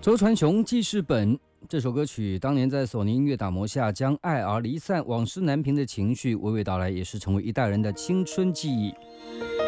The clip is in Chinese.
周传雄记事本这首歌曲，当年在索尼音乐打磨下，将爱而离散、往事难平的情绪娓娓道来，也是成为一代人的青春记忆。